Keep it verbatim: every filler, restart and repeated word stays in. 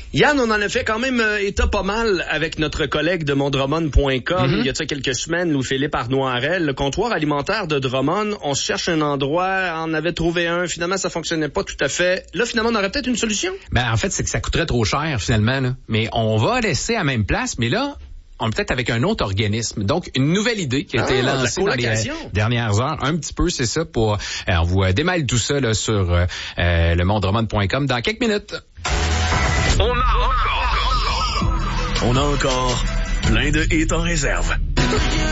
Yann, on en a fait quand même euh, état pas mal avec notre collègue de mondromone point com. Mm-hmm. Il y a ça quelques semaines, Louis-Philippe Arnoirel, le comptoir alimentaire de Drummond. On se cherche un endroit, on avait trouvé un, finalement ça fonctionnait pas tout à fait. Là, finalement, on aurait peut-être une solution? Ben, en fait, c'est que ça coûterait trop cher, finalement, là. Mais on va laisser à la même place, mais là, on peut-être avec un autre organisme. Donc, une nouvelle idée qui a ah, été lancée dans les dernières heures. Un petit peu, c'est ça, pour... Euh, on vous euh, démêle tout ça là, sur euh, euh, le mondromone point com dans quelques minutes. On a encore... On a encore plein de hits en réserve.